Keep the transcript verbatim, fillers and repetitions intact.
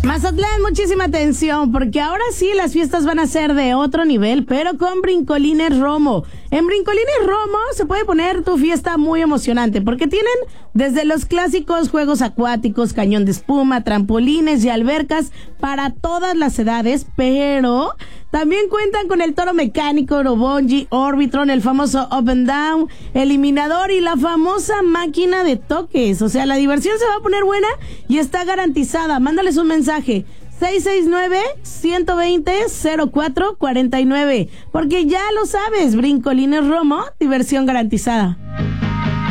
Mazatlán, muchísima atención, porque ahora sí las fiestas van a ser de otro nivel, pero con Brincolines Romo. En Brincolines Romo se puede poner tu fiesta muy emocionante, porque tienen desde los clásicos juegos acuáticos, cañón de espuma, trampolines y albercas para todas las edades, pero también cuentan con el toro mecánico, Orobongi, Orbitron, el famoso Up and Down, eliminador y la famosa máquina de toques. O sea, la diversión se va a poner buena y está garantizada. Mándales un mensaje. seis seis nueve, uno dos cero, cero cuatro cuatro nueve. Porque ya lo sabes, Brincolines Romo, diversión garantizada.